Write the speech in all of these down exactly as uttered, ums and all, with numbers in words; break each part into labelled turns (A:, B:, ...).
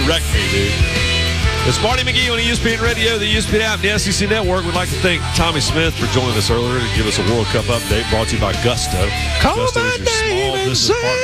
A: wreck me, dude. It's Marty McGee on E S P N Radio, the E S P N app, and the S E C Network. We'd like to thank Tommy Smith for joining us earlier to give us a World Cup update brought to you by Gusto.
B: Call
A: Gusto
B: my
A: is your small
B: name and
A: business partner.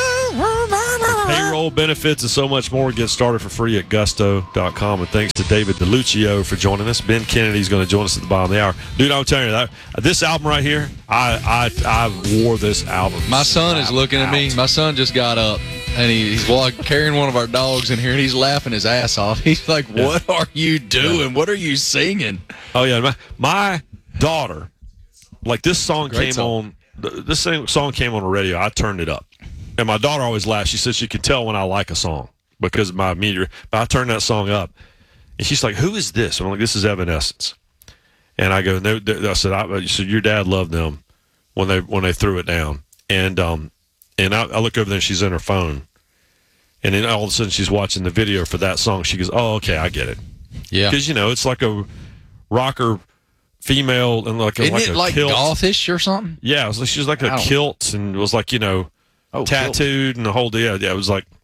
B: save
A: Payroll, benefits, and so much more. Get started for free at gusto dot com. And thanks to David DeLuccio for joining us. Ben Kennedy's going to join us at the bottom of the hour. Dude, I'm telling you, that this album right here, I I, I wore this album.
B: My son is looking at me. My son just got up, and he, he's walking, carrying one of our dogs in here, and he's laughing his ass off. He's like, what yeah. are you doing? Yeah. What are you singing?
A: Oh, yeah. My, my daughter, like this song
B: Great
A: came
B: song.
A: on, this song came on the radio. I turned it up. And my daughter always laughs. She says she can tell when I like a song because of my meter. But I turned that song up, and she's like, "Who is this?" I'm like, "This is Evanescence." And I go, "No." I said, I, "So your dad loved them when they when they threw it down." And um, and I, I look over there, and she's in her phone, and then all of a sudden she's watching the video for that song. She goes, "Oh, okay, I get it."
B: Yeah,
A: because you know it's like a rocker. Female and like a,
B: Isn't
A: like
B: it
A: a
B: like
A: kilt.
B: Gothish or something?
A: Yeah, it was like, she was like a kilt and it was like, you know, oh, tattooed cool. and the whole deal. Yeah, it was like,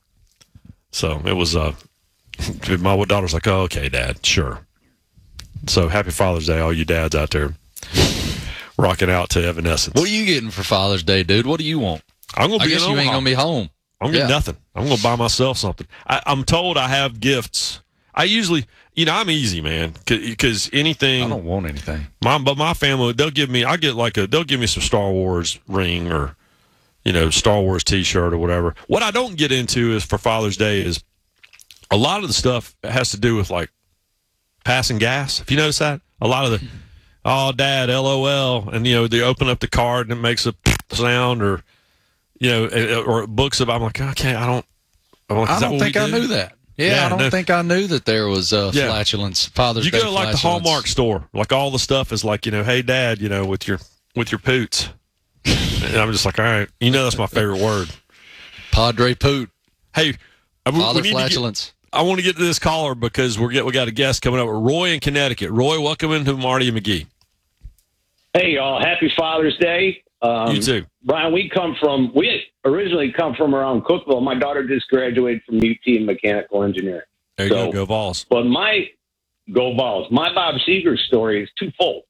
A: so it was, uh, my daughter's like, oh, okay, Dad, sure. So happy Father's Day, all you dads out there rocking out to Evanescence.
B: What are you getting for Father's Day, dude? What do you want?
A: I'm gonna
B: I
A: be
B: guess you ain't going to be home.
A: I'm getting yeah. nothing. I'm going to buy myself something. I, I'm told I have gifts. I usually, you know, I'm easy, man, because anything.
B: I don't want anything.
A: My, but my family, they'll give me, I get like a, they'll give me some Star Wars ring or, you know, Star Wars T-shirt or whatever. What I don't get into is for Father's Day is a lot of the stuff has to do with like passing gas. If you notice that, a lot of the, oh, Dad, L O L, and you know they open up the card and it makes a sound, or you know, or books about. I'm like, okay, I don't. I'm like,
B: I don't think I knew that. Yeah, yeah, I don't no. think I knew that there was uh, yeah. flatulence. Father's
A: you
B: Day.
A: You go to like the Hallmark store, like all the stuff is like, you know, hey Dad, you know, with your with your poots. And I'm just like, all right, you know, that's my favorite word.
B: Padre Poot.
A: Hey,
B: Father flatulence.
A: Get, I want to get to this caller because we're get we got a guest coming up. Roy in Connecticut. Roy, welcome into Marty and McGee.
C: Hey y'all, happy Father's Day. Um,
A: you too,
C: Brian. We come from we originally come from around Cookville. My daughter just graduated from U T in mechanical engineering.
A: There you so, go, go Vols.
C: But my go Vols. My Bob Seger story is twofold.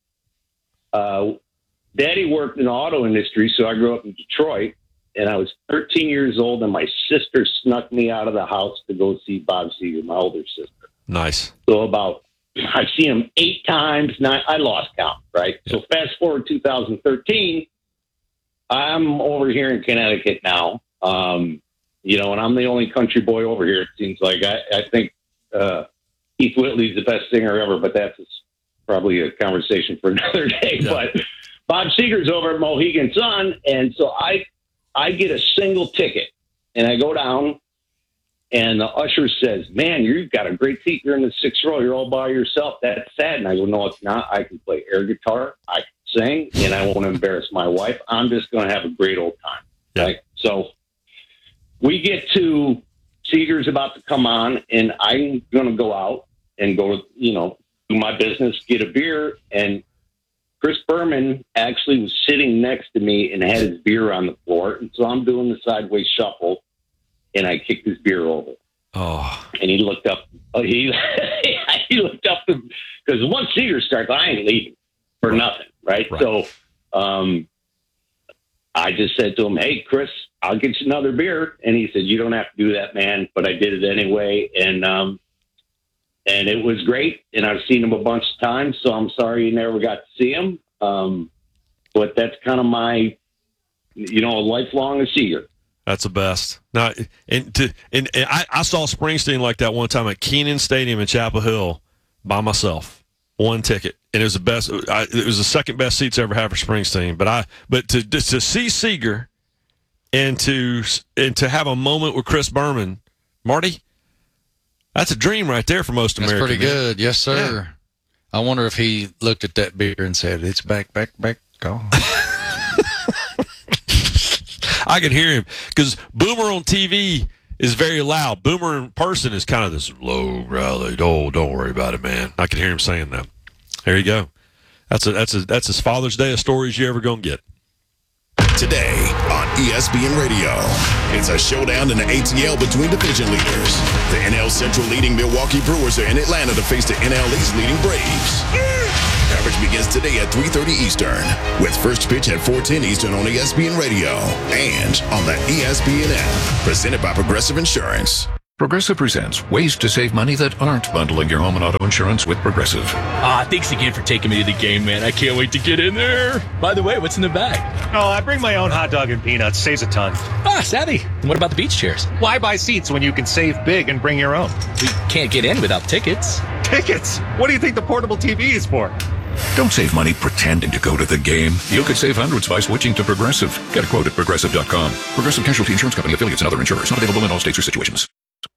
C: Uh, Daddy worked in the auto industry, so I grew up in Detroit, and I was thirteen years old, and my sister snuck me out of the house to go see Bob Seger, my older sister.
A: Nice.
C: So about I see him eight times. Nine, I lost count. Right. Yeah. So fast forward two thousand thirteen. I'm over here in Connecticut now, um, you know, and I'm the only country boy over here. It seems like I, I think uh, Keith Whitley's the best singer ever, but that's probably a conversation for another day. Yeah. But Bob Seger's over at Mohegan Sun, and so I I get a single ticket, and I go down, and the usher says, "Man, you've got a great seat. You're in the sixth row. You're all by yourself. That's sad." And I go, "No, it's not. I can play air guitar. I can sing, and I won't embarrass my wife. I'm just going to have a great old time."
A: Yeah.
C: Right? So we get to Seger's about to come on, and I'm going to go out and go, you know, do my business, get a beer, and Chris Berman actually was sitting next to me and had his beer on the floor, and so I'm doing the sideways shuffle, and I kicked his beer over.
A: Oh.
C: And he looked up. He he looked up because once Seger starts, I ain't leaving for nothing. Right? right. So um, I just said to him, "Hey, Chris, I'll get you another beer." And he said, "You don't have to do that, man." But I did it anyway. And um, and it was great. And I've seen him a bunch of times. So I'm sorry you never got to see him. Um, but that's kind of my, you know, lifelong Seger.
A: That's the best. Now, and, to, and, and I, I saw Springsteen like that one time at Kenan Stadium in Chapel Hill by myself. One ticket, and it was the best. I, it was the second best seats I ever had for Springsteen. But I, but to to see Seger, and to and to have a moment with Chris Berman, Marty, that's a dream right there for most Americans.
B: That's pretty good, yes, sir. Yeah. I wonder if he looked at that beer and said, "It's back, back, back, go."
A: I can hear him because Boomer on T V is very loud. Boomer in person is kind of this low, growly, oh, don't worry about it, man. I can hear him saying that. There you go. That's a that's a that's as Father's Day of stories you ever gonna get.
D: today on E S P N Radio. It's a showdown in the A T L between division leaders. The N L Central leading Milwaukee Brewers are in Atlanta to face the N L East leading Braves. Coverage begins today at three thirty Eastern, with first pitch at four ten Eastern on E S P N Radio and on the E S P N app. Presented by Progressive Insurance.
E: Progressive presents ways to save money that aren't bundling your home and auto insurance with Progressive.
F: Ah, thanks again for taking me to the game, man. I can't wait to get in there. By the way, what's in the bag?
G: Oh, I bring my own hot dog and peanuts. Saves a ton.
F: Ah, savvy. And what about the beach chairs?
G: Why buy seats when you can save big and bring your own?
F: We can't get in without tickets.
G: Tickets? What do you think the portable T V is for?
E: Don't save money pretending to go to the game. You could save hundreds by switching to Progressive. Get a quote at Progressive dot com. Progressive Casualty Insurance Company, affiliates, and other insurers. Not available in all states or situations.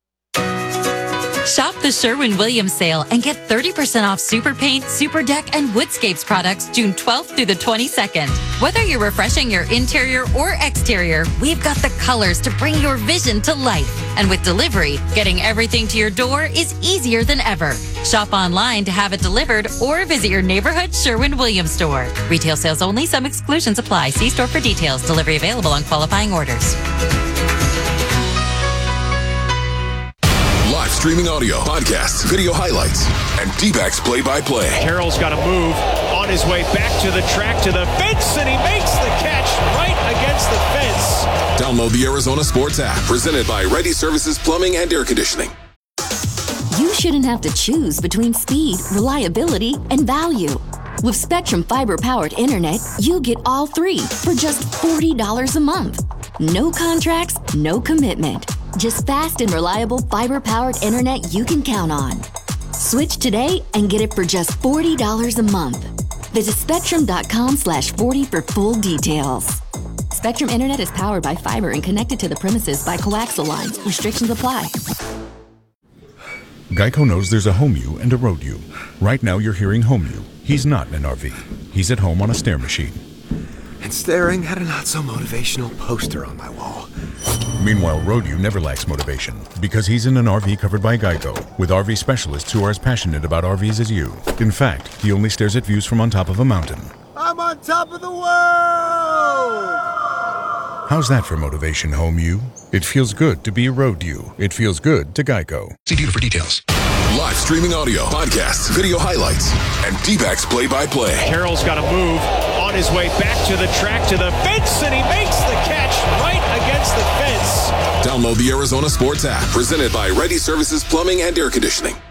H: Shop the Sherwin-Williams sale and get thirty percent off Super Paint, Super Deck, and Woodscapes products June twelfth through the twenty-second. Whether you're refreshing your interior or exterior, we've got the colors to bring your vision to life. And with delivery, getting everything to your door is easier than ever. Shop online to have it delivered or visit your neighborhood Sherwin-Williams store. Retail sales only. Some exclusions apply. See store for details. Delivery available on qualifying orders.
D: Live streaming audio, podcasts, video highlights, and D-backs play-by-play.
G: Carroll's got to move on his way back to the track, to the fence, and he makes the catch right against the fence.
D: Download the Arizona Sports app, presented by Ready Services Plumbing and Air Conditioning.
I: You shouldn't have to choose between speed, reliability, and value. With Spectrum Fiber-powered internet, you get all three for just forty dollars a month. No contracts, no commitment. Just fast and reliable fiber-powered internet you can count on. Switch today and get it for just forty dollars a month. Visit spectrum.com slash 40 for full details. Spectrum Internet is powered by fiber and connected to the premises by coaxial lines. Restrictions apply.
J: Geico knows there's a home you and a road you. Right now you're hearing home you. He's not in an R V. He's at home on a stair machine.
K: And staring at a not-so-motivational poster on my wall.
J: Meanwhile, road you never lacks motivation because he's in an R V covered by Geico with R V specialists who are as passionate about R Vs as you. In fact, he only stares at views from on top of a mountain.
K: I'm on top of the world!
J: How's that for motivation, home you? It feels good to be a road you. It feels good to Geico.
E: See dealer for details.
D: Live streaming audio, podcasts, video highlights, and D-backs play-by-play.
G: Carroll's got to move on his way back to the track, to the fence, and he makes the catch right against the fence.
D: Download the Arizona Sports app, presented by Ready Services Plumbing and Air Conditioning.